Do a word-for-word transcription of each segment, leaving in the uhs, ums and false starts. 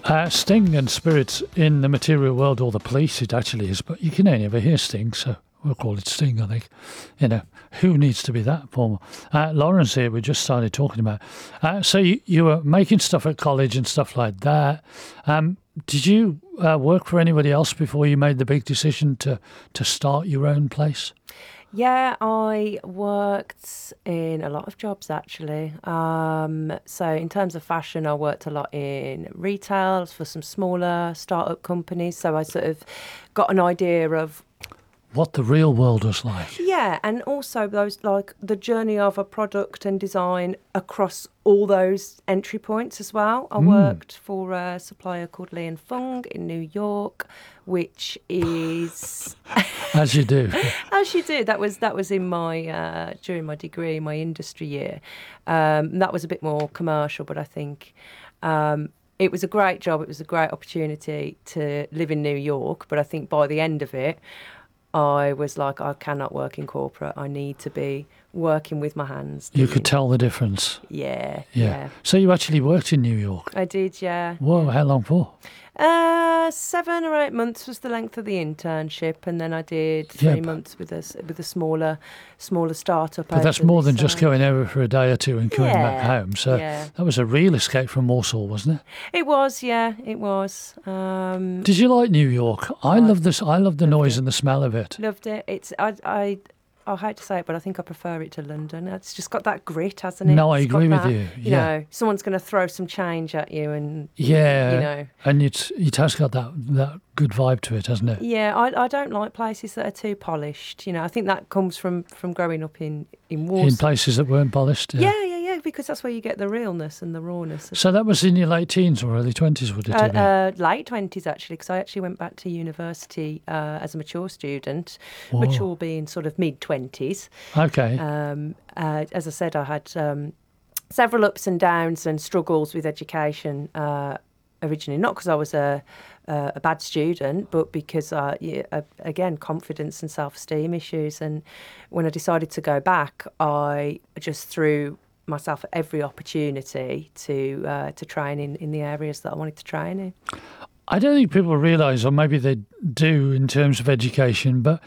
Uh, Sting and Spirits in the material world, or the police, it actually is, but you can only ever hear Sting, so we'll call it Sting, I think. You know, who needs to be that formal? Uh, Lawrence here, we just started talking about. Uh, so you, you were making stuff at college and stuff like that. Um, did you uh, work for anybody else before you made the big decision to, to start your own place? Yeah, I worked in a lot of jobs actually. Um, so in terms of fashion, I worked a lot in retail for some smaller startup companies. So I sort of got an idea of what the real world was like. Yeah, and also those like the journey of a product and design across all those entry points as well. I mm. worked for a supplier called Li and Fung in New York, which is as you do, as you do. That was that was in my uh, during my degree, my industry year. Um, that was a bit more commercial, but I think. Um, It was a great job. It was a great opportunity to live in New York. But I think by the end of it, I was like, I cannot work in corporate. I need to be working with my hands. You could tell the difference. Yeah, yeah. Yeah. So you actually worked in New York? I did, yeah. Whoa, how long for? Uh, seven or eight months was the length of the internship, and then I did three yeah, months with a with a smaller, smaller startup. But that's more than just going over for a day or two and coming yeah, back home. So yeah. that was a real escape from Warsaw, wasn't it? It was, yeah, it was. Um, did you like New York? I I love this. I love the noise it. and the smell of it. Loved it. It's I I. I hate to say it, but I think I prefer it to London. It's just got that grit, hasn't it? No, I it's agree with that, you. You yeah. know, someone's going to throw some change at you, and yeah, you know, and it's it has got that that good vibe to it, hasn't it? Yeah, I I don't like places that are too polished. You know, I think that comes from, from growing up in in Warsaw. In places that weren't polished. Yeah. yeah, yeah, yeah, because that's where you get the realness and the rawness. So that was in your late teens or early twenties, would it uh, have been? Uh, late twenties, actually, because I actually went back to university uh, as a mature student, Whoa. mature being sort of mid-twenties. Okay. Um, uh, as I said, I had um, several ups and downs and struggles with education uh, originally, not because I was a, a, a bad student, but because, uh, yeah, uh, again, confidence and self-esteem issues. And when I decided to go back, I just threw myself at every opportunity to uh, to train in, in the areas that I wanted to train in. I don't think people realise, or maybe they do in terms of education, but,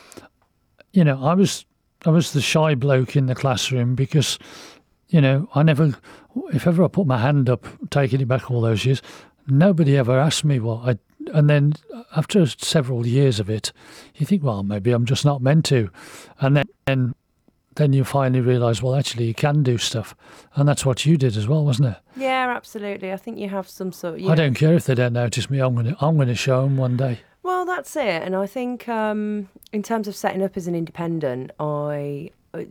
you know, I was I was the shy bloke in the classroom because, you know, I never, if ever I put my hand up, taking it back all those years, nobody ever asked me what I, and then after several years of it, you think, well, maybe I'm just not meant to. And then, then, then you finally realise, well, actually you can do stuff. And that's what you did as well, wasn't it? Yeah, absolutely. I think you have some sort of... I don't care if they don't notice me. I'm going to I'm going to show them one day. Well, that's it. And I think um, in terms of setting up as an independent, I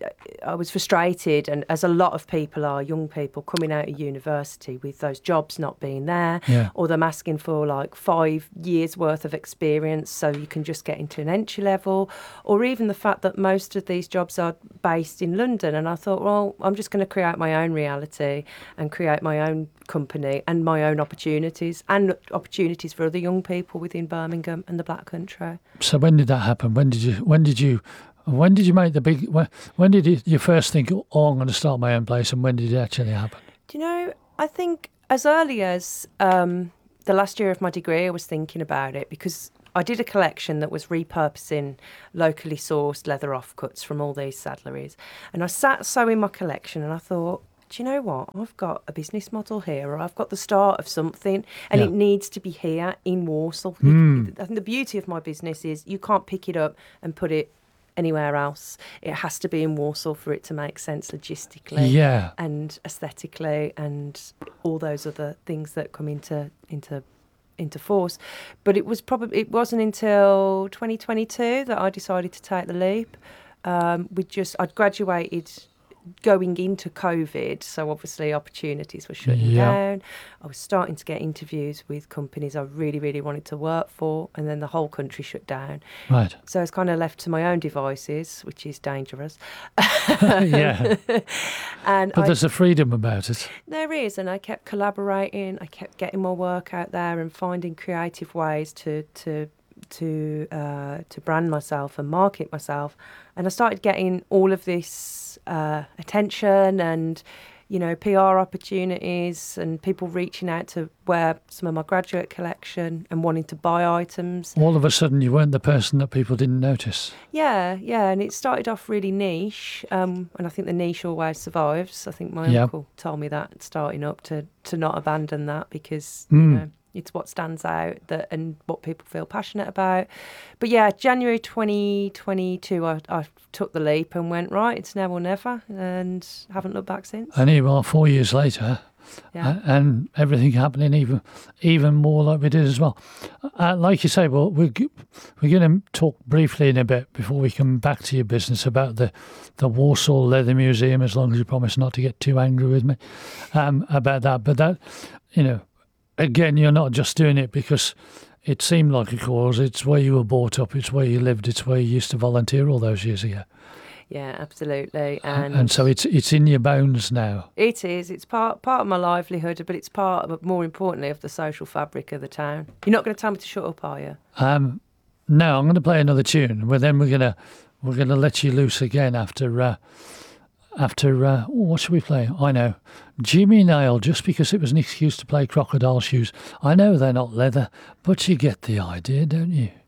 I was frustrated, and as a lot of people are, young people coming out of university with those jobs not being there, yeah. or them asking for like five years worth of experience so you can just get into an entry level, or even the fact that most of these jobs are based in London. And I thought, well, I'm just going to create my own reality and create my own company and my own opportunities and opportunities for other young people within Birmingham and the Black Country. So when did that happen? When did you when did you When did you make the big? When, when did you, you first think, "Oh, I'm going to start my own place," and when did it actually happen? Do you know? I think as early as um, the last year of my degree, I was thinking about it because I did a collection that was repurposing locally sourced leather offcuts from all these saddleries, and I sat sewing my collection, and I thought, do you know what? I've got a business model here, or I've got the start of something, and yeah. it needs to be here in Warsaw. Mm. I think the beauty of my business is you can't pick it up and put it anywhere else. It has to be in Warsaw for it to make sense logistically yeah. and aesthetically and all those other things that come into into into force. But it was probably it wasn't until twenty twenty-two that I decided to take the leap. Um, we just I'd graduated going into COVID, so obviously opportunities were shutting yeah. down. I was starting to get interviews with companies I really, really wanted to work for, and then the whole country shut down. Right. So I was kind of left to my own devices, which is dangerous. yeah. and but I, there's a freedom about it. There is, and I kept collaborating. I kept getting my work out there and finding creative ways to to to uh, to brand myself and market myself. And I started getting all of this uh, attention and, you know, P R opportunities and people reaching out to wear some of my graduate collection and wanting to buy items. All of a sudden, you weren't the person that people didn't notice. Yeah, yeah, and it started off really niche, um, and I think the niche always survives. I think my Yeah. uncle told me that starting up to, to not abandon that because, Mm. you know, it's what stands out that and what people feel passionate about. But yeah, January twenty twenty-two, I, I took the leap and went, right, it's now or never, and haven't looked back since. And here we are four years later, Yeah. a- and everything happening even even more like we did as well. Uh, like you say, well, we're, g- we're going to talk briefly in a bit before we come back to your business about the, the Warsaw Leather Museum, as long as you promise not to get too angry with me um, about that. But that, you know, again, you're not just doing it because it seemed like a cause. It's where you were brought up. It's where you lived. It's where you used to volunteer all those years ago. Yeah, absolutely. And, And so it's it's in your bones now. it is. It's part part of my livelihood, but it's part, of, more importantly, of the social fabric of the town. You're not going to tell me to shut up, are you? Um, no, I'm going to play another tune. Well, then we're gonna we're gonna let you loose again after uh, after uh, oh, what should we play? I know, Jimmy Nail. Just because it was an excuse to play Crocodile Shoes. I know they're not leather, but you get the idea, don't you?